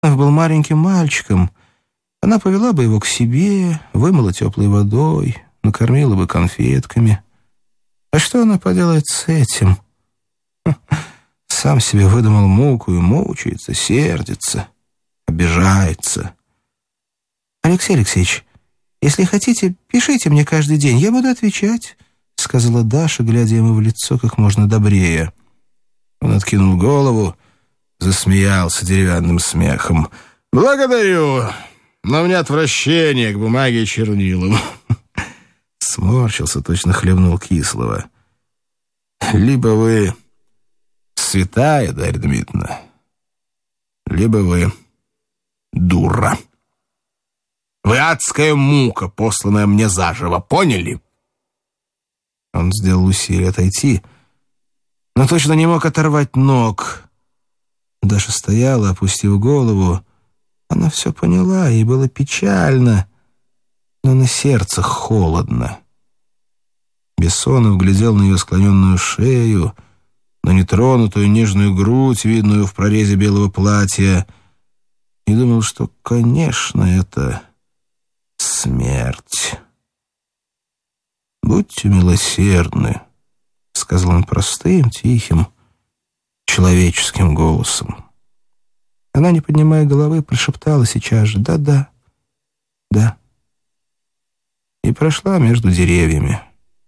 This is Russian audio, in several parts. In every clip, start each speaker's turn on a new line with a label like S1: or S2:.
S1: был маленьким мальчиком, она повела бы его к себе, вымыла теплой водой, накормила бы конфетками. А что она поделает с этим? Сам себе выдумал муку и мучается, сердится, обижается. «Алексей Алексеевич, если хотите, пишите мне каждый день, я буду отвечать», — сказала Даша, глядя ему в лицо как можно добрее. Он откинул голову, засмеялся деревянным смехом. «Благодарю, но мне отвращение к бумаге и чернилам». Сморщился, точно хлебнул кислого. «Либо вы святая, Дарья Дмитриевна, либо вы дура. Вы адская мука, посланная мне заживо, поняли?» Он сделал усилие отойти, но точно не мог оторвать ног. Даша стояла, опустив голову. Она все поняла, ей было печально, но на сердце холодно. Бессонов глядел на ее склоненную шею, на нетронутую нежную грудь, видную в прорезе белого платья, и думал, что, конечно, это смерть. «Будьте милосердны», — сказал он простым, тихим, человеческим голосом. Она, не поднимая головы, прошептала сейчас же «да-да, да» и прошла между деревьями.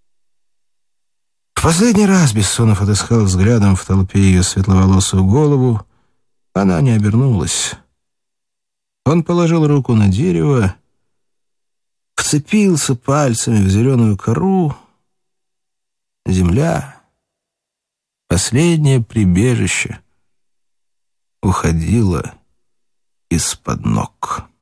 S1: В последний раз Бессонов отыскал взглядом в толпе ее светловолосую голову. Она не обернулась. Он положил руку на дерево, вцепился пальцами в зеленую кору. Земля, последнее прибежище, уходила из-под ног.